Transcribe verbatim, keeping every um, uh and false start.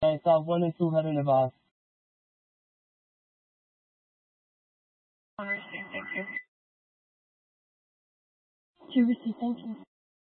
Einfach ohne zuhören was. Understand, thank you. To receive, thank you.